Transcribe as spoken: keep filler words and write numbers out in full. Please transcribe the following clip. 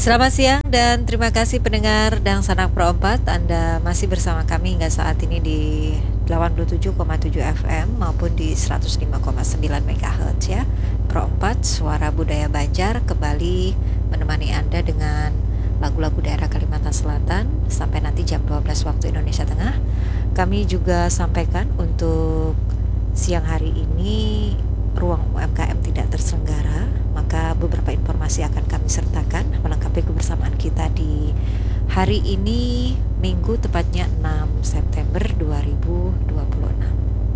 Selamat siang dan terima kasih pendengar Dang Sanak Pro empat. Anda masih bersama kami hingga saat ini di delapan puluh tujuh koma tujuh F M maupun di seratus lima koma sembilan MHz ya. Pro empat, Suara Budaya Banjar kembali menemani Anda dengan lagu-lagu daerah Kalimantan Selatan sampai nanti jam dua belas waktu Indonesia Tengah. Kami juga sampaikan untuk siang hari ini ruang U M K M tidak terselenggara, maka beberapa informasi akan kami sertakan melengkapi kebersamaan kita di hari ini, Minggu tepatnya enam September dua ribu dua puluh enam.